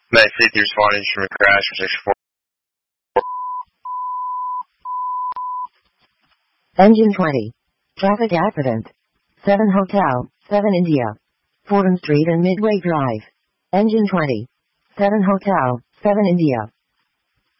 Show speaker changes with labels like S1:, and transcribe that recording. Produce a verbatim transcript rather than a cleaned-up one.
S1: Night fifty responding from a crash for six four.
S2: Engine twenty. Traffic accident. seven Hotel, seven India. Fordham Street and Midway Drive. Engine twenty. seven Hotel, seven India.